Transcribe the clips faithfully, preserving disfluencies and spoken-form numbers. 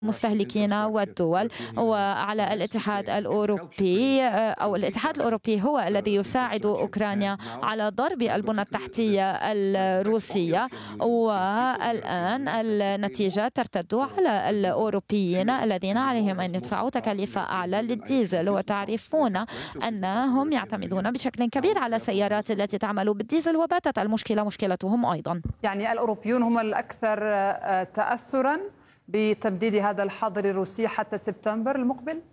المستهلكين والدول. وعلى الاتحاد الأوروبي أو الاتحاد الأوروبي هو الذي يساعد أوكرانيا على ضرب البنى التحتية الروسية، والآن النتيجة ترتد على الأوروبيين الذين عليهم أن يدفعوا تكاليف أعلى للديزل. وتعرفون أنهم يعتمدون بشكل كبير على السيارات التي تعمل بالديزل، وباتت المشكلة مشكلتهم أيضا. يعني الأوروبيون هم الأكثر تأثرا بتمديد هذا الحظر الروسي حتى سبتمبر المقبل؟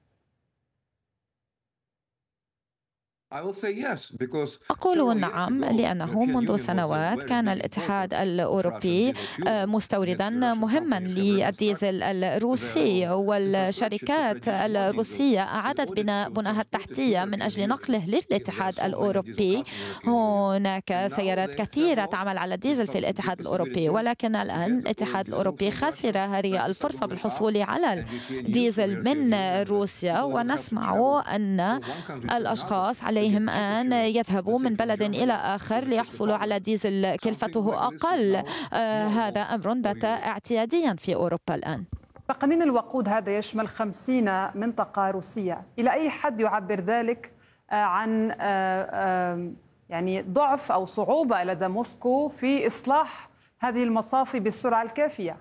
أقول نعم، لأنه منذ سنوات كان الاتحاد الأوروبي مستوردا مهما للديزل الروسي، والشركات الروسية أعادت بناء بناها التحتية من أجل نقله للاتحاد الأوروبي. هناك سيارات كثيرة تعمل على الديزل في الاتحاد الأوروبي، ولكن الآن الاتحاد الأوروبي خسر هذه الفرصة بالحصول على الديزل من روسيا، ونسمع أن الأشخاص عليهم عليهم أن يذهبوا من بلد إلى آخر ليحصلوا على ديزل كلفته أقل. آه هذا أمر بات اعتياديا في أوروبا الآن. تقنين الوقود هذا يشمل خمسين منطقة روسية، إلى أي حد يعبر ذلك عن آه يعني ضعف أو صعوبة لدى موسكو في إصلاح هذه المصافي بالسرعة الكافية؟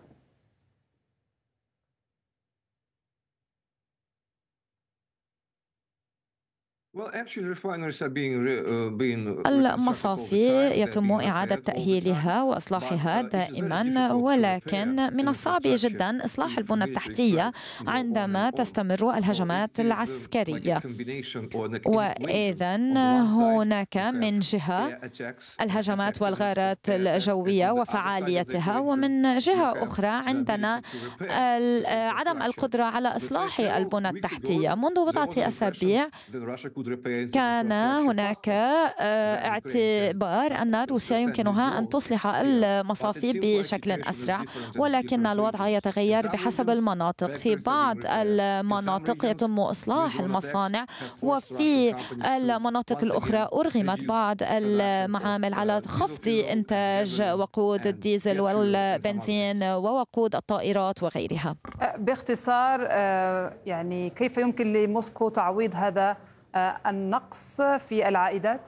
المصافي يتم إعادة تأهيلها وإصلاحها دائما، ولكن من الصعب جدا إصلاح البنى التحتية عندما تستمر الهجمات العسكرية. وإذا هناك من جهة الهجمات والغارات الجوية وفعاليتها، ومن جهة أخرى عندنا عدم القدرة على إصلاح البنى التحتية. منذ بضعة أسابيع كان هناك اعتبار أن روسيا يمكنها أن تصلح المصافي بشكل أسرع، ولكن الوضع يتغير بحسب المناطق. في بعض المناطق يتم إصلاح المصانع، وفي المناطق الأخرى أرغمت بعض المعامل على خفض إنتاج وقود الديزل والبنزين ووقود الطائرات وغيرها. باختصار، يعني كيف يمكن لموسكو تعويض هذا النقص في العائدات؟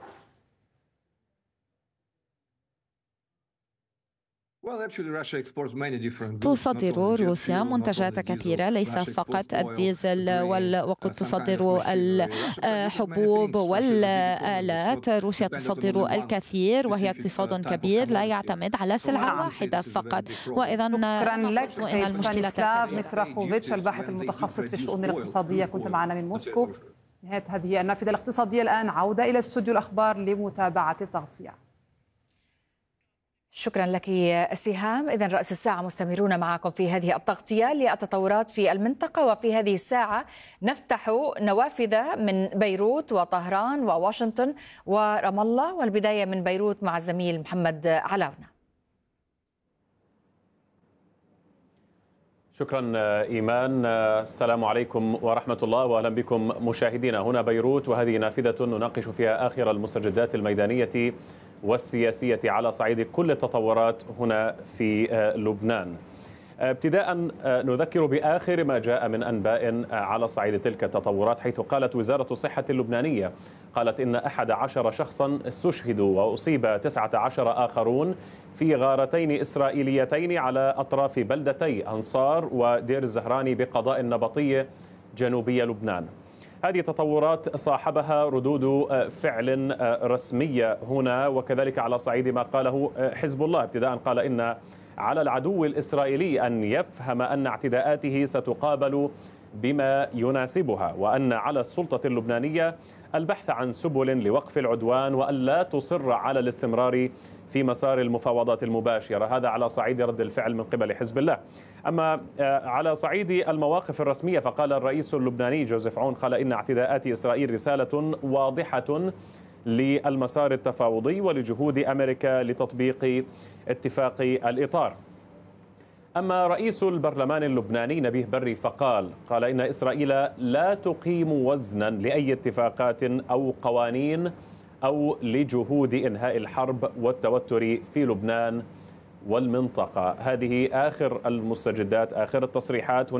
تصدر روسيا منتجات كثيرة، ليس فقط الديزل، وقد تصدر الحبوب والآلات. روسيا تصدر الكثير وهي اقتصاد كبير لا يعتمد على سلعة واحدة فقط. وإذا شكرا لك سيد ستانيسلاف متراخوفيتش، الباحث المتخصص في الشؤون الاقتصادية، كنت معنا من موسكو. نهاية هذه النافذة الاقتصادية. الآن عودة إلى استوديو الأخبار لمتابعة التغطية. شكرا لك سهام. إذن رأس الساعة مستمرون معكم في هذه التغطية للتطورات في المنطقة، وفي هذه الساعة نفتح نوافذ من بيروت وطهران وواشنطن ورام الله، والبداية من بيروت مع الزميل محمد علاونة. شكرا إيمان. السلام عليكم ورحمة الله، وأهلا بكم مشاهدينا. هنا بيروت، وهذه نافذة نناقش فيها آخر المستجدات الميدانية والسياسية على صعيد كل التطورات هنا في لبنان. ابتداء نذكر بآخر ما جاء من أنباء على صعيد تلك التطورات، حيث قالت وزارة الصحة اللبنانية قالت إن أحد عشر شخصا استشهدوا وأصيب تسعة عشر آخرون في غارتين إسرائيليتين على أطراف بلدتي أنصار ودير الزهراني بقضاء النبطية جنوبي لبنان. هذه تطورات صاحبها ردود فعل رسمية هنا، وكذلك على صعيد ما قاله حزب الله. ابتداء قال إن على العدو الإسرائيلي أن يفهم أن اعتداءاته ستقابل بما يناسبها، وأن على السلطة اللبنانية البحث عن سبل لوقف العدوان وأن لا تصر على الاستمرار في مسار المفاوضات المباشرة. هذا على صعيد رد الفعل من قبل حزب الله. أما على صعيد المواقف الرسمية، فقال الرئيس اللبناني جوزيف عون قال إن اعتداءات إسرائيل رسالة واضحة للمسار التفاوضي ولجهود أمريكا لتطبيق اتفاق الإطار. أما رئيس البرلمان اللبناني نبيه بري فقال قال إن إسرائيل لا تقيم وزنا لأي اتفاقات أو قوانين أو لجهود إنهاء الحرب والتوتر في لبنان والمنطقة. هذه آخر المستجدات، آخر التصريحات.